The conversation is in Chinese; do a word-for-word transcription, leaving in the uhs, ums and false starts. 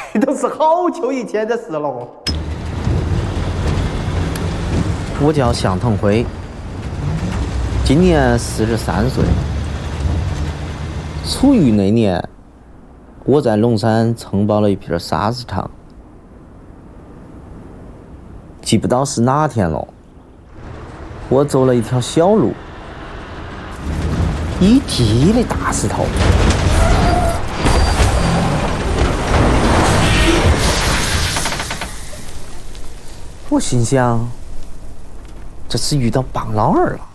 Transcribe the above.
都是好久以前的事了。 我叫向腾辉，今年四十三岁。初遇那年，我在龙山承包了一片砂石场，记不到是哪天了。我走了一条小路，一地的大石头。我心想，这是遇到棒老二了。